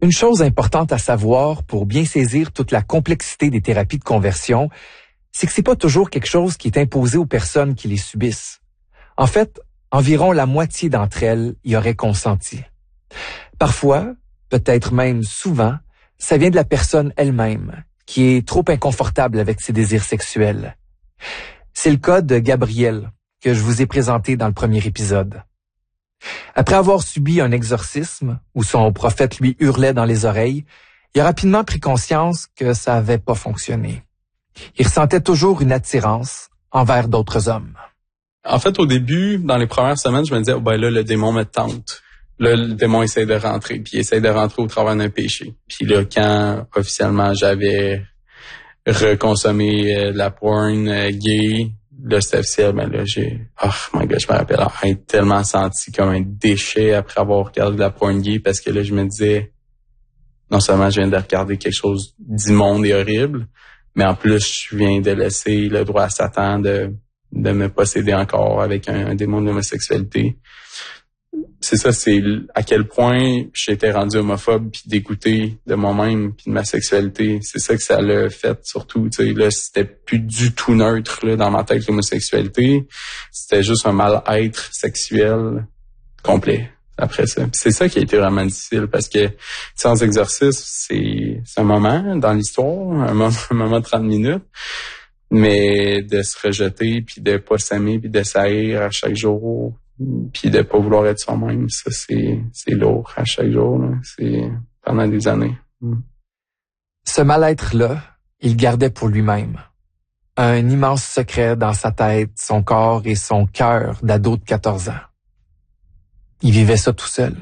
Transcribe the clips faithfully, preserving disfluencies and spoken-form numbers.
Une chose importante à savoir pour bien saisir toute la complexité des thérapies de conversion, c'est que c'est pas toujours quelque chose qui est imposé aux personnes qui les subissent. En fait, environ la moitié d'entre elles y auraient consenti. Parfois, peut-être même souvent, ça vient de la personne elle-même, qui est trop inconfortable avec ses désirs sexuels. C'est le cas de Gabrielle, que je vous ai présenté dans le premier épisode. Après avoir subi un exorcisme, où son prophète lui hurlait dans les oreilles, il a rapidement pris conscience que ça n'avait pas fonctionné. Il ressentait toujours une attirance envers d'autres hommes. En fait, au début, dans les premières semaines, je me disais, oh, ben là, le démon me tente. Là, le démon essaie de rentrer, puis il essaie de rentrer au travers d'un péché. Puis là, quand officiellement j'avais reconsommé euh, de la porn euh, gay, là, c'était officiel, ben là, j'ai, oh my god, je me rappelle, être tellement senti comme un déchet après avoir regardé de la porn gay, parce que là, je me disais, non seulement je viens de regarder quelque chose d'immonde et horrible, mais en plus, je viens de laisser le droit à Satan de, de me posséder encore avec un, un démon de l'homosexualité. C'est ça, c'est à quel point j'étais rendu homophobe puis dégoûté de moi-même puis de ma sexualité. C'est ça que ça l'a fait surtout. Tu sais, là, c'était plus du tout neutre là, dans ma tête l'homosexualité. C'était juste un mal-être sexuel complet après ça. Puis c'est ça qui a été vraiment difficile parce que sans exercice, c'est, c'est un moment dans l'histoire, un moment, un moment de trente minutes. Mais de se rejeter puis de pas s'aimer puis de s'haïr à chaque jour. Puis de pas vouloir être soi-même, ça c'est c'est lourd à chaque jour, là. C'est pendant des années. Mm. Ce mal-être-là, il gardait pour lui-même. Un immense secret dans sa tête, son corps et son cœur d'ado de quatorze ans. Il vivait ça tout seul.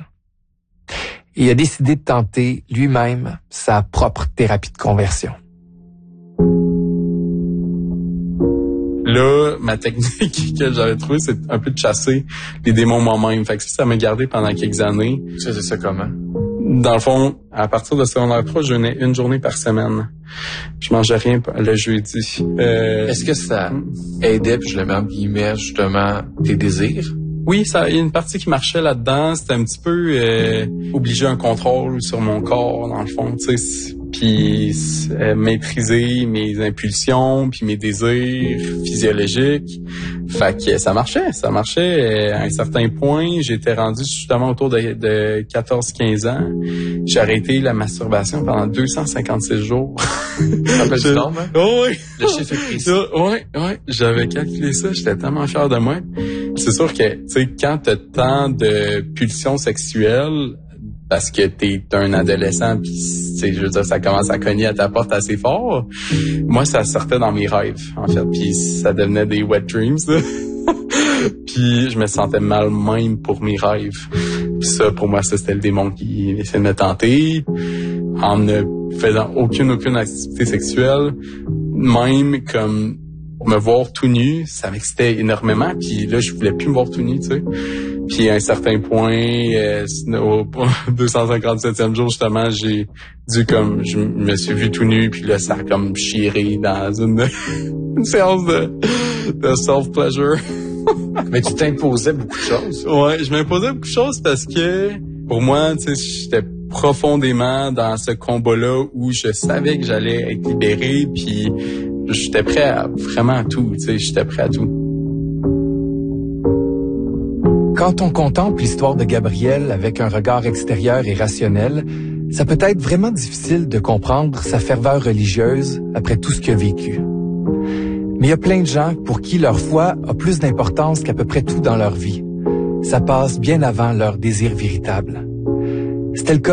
Et il a décidé de tenter lui-même sa propre thérapie de conversion. Là, ma technique que j'avais trouvée, c'est un peu de chasser les démons moi-même. Fait que ça, ça m'a gardé pendant quelques années. Tu faisais ça comment? Dans le fond, à partir de secondaire trois, je jeûnais une journée par semaine. Je mangeais rien le jeudi. Euh... Est-ce que ça aidait, puis je le mets en guillemets, justement, tes désirs? Oui, ça, il y a une partie qui marchait là-dedans. C'était un petit peu euh, obliger un contrôle sur mon corps, dans le fond, tu sais. Puis euh, maîtriser mes impulsions, puis mes désirs physiologiques. Fait que ça marchait, ça marchait. À un certain point, j'étais rendu justement autour de, de quatorze quinze ans. J'ai arrêté la masturbation pendant deux cent cinquante-six jours. Ça fait du temps, hein? Oh, oui. Le chiffre est précis. Oui, oui. J'avais calculé ça, j'étais tellement fier de moi. C'est sûr que, tu sais, quand t'as tant de pulsions sexuelles, parce que t'es un adolescent puis c'est je veux dire ça commence à cogner à ta porte assez fort. Moi ça sortait dans mes rêves en fait puis ça devenait des wet dreams. Puis je me sentais mal même pour mes rêves. Puis ça pour moi ça c'était le démon qui essayait de me tenter en ne faisant aucune aucune activité sexuelle, même comme me voir tout nu, ça m'excitait énormément puis là je voulais plus me voir tout nu, tu sais. Puis à un certain point, euh, au deux cent cinquante-septième jour, justement, j'ai dû comme, je me suis vu tout nu, puis là, ça a comme chiré dans une, une séance de, de self-pleasure. Mais tu t'imposais beaucoup de choses. Ouais, je m'imposais beaucoup de choses parce que, pour moi, tu sais, j'étais profondément dans ce combat-là où je savais que j'allais être libéré, puis j'étais prêt à vraiment à tout, tu sais, j'étais prêt à tout. Quand on contemple l'histoire de Gabrielle avec un regard extérieur et rationnel, ça peut être vraiment difficile de comprendre sa ferveur religieuse après tout ce qu'il a vécu. Mais il y a plein de gens pour qui leur foi a plus d'importance qu'à peu près tout dans leur vie. Ça passe bien avant leur désir véritable. C'était le cas